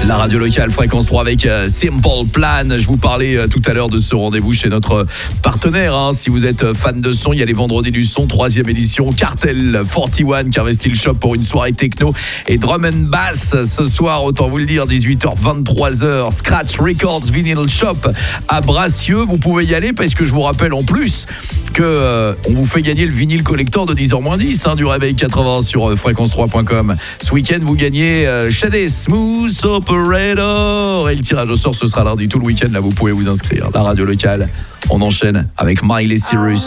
La radio locale, fréquence 3 avec Simple Plan. Je vous parlais tout à l'heure de ce rendez-vous chez notre partenaire. Si vous êtes fan de son, il y a les vendredis du son, 3e édition. Cartel 41 qui investit le shop pour une soirée techno et drum and bass. Ce soir, autant vous le dire, 18h, 23h. Scratch Records Vinyl Shop à Bracieux. Vous pouvez y aller parce que je vous rappelle en plus que on vous fait gagner le vinyle collector de 10h-10 du Réveil 80 sur fréquence3.com. Ce week-end, vous gagnez Shadé Smooth Operator. Et le tirage au sort, ce sera lundi tout le week-end. Là, vous pouvez vous inscrire. La radio locale, on enchaîne avec Miley Cyrus.